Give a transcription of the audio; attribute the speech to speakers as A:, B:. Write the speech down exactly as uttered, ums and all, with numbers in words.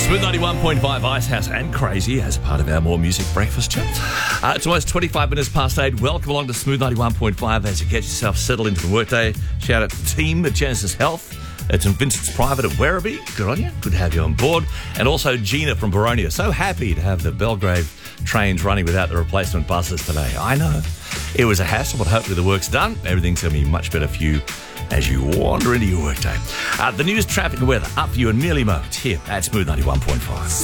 A: Smooth ninety-one point five Icehouse and Crazy as a part of our More Music Breakfast chat. Uh, it's almost twenty-five minutes past eight. Welcome along to Smooth ninety-one point five as you get yourself settled into the workday. Shout out to the team at Genesis Health. It's in Vincent's Private at Werribee. Good on you. Good to have you on board. And also Gina from Boronia. So happy to have the Belgrave trains running without the replacement buses today. I know. It was a hassle, but hopefully the work's done. Everything's going to be much better for you as you wander into your workday. Uh, the news, traffic and weather up for you in merely moments here at Smooth ninety-one point five.